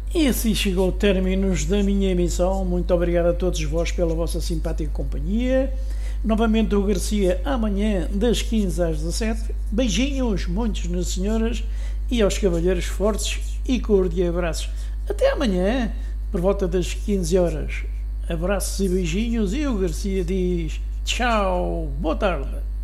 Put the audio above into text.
E assim chegou o término da minha emissão. Muito obrigado a todos vós pela vossa simpática companhia. Novamente o Garcia amanhã das 15 às 17. Beijinhos, muitos nas senhoras e aos cavalheiros fortes e cordiais abraços. Até amanhã, por volta das 15 horas. Abraços e beijinhos e o Garcia diz tchau, boa tarde.